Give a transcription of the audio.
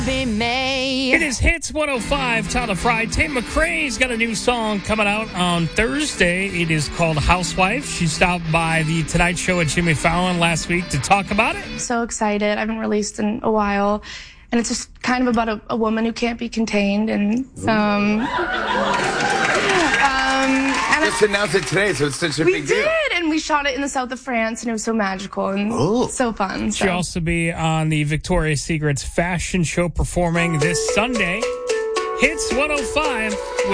It is Hits 105, Tyler Fry. Tate McRae's got a new song coming out on Thursday. It is called Housewife. She stopped by the Tonight Show at Jimmy Fallon last week to talk about it. So excited. I haven't released in a while. And it's just kind of about a woman who can't be contained. And just announced it today, so it's such a big deal. We did, and we shot it in the south of France, and it was so magical and so fun. She'll also be on the Victoria's Secret's fashion show performing this Sunday. Hits 105.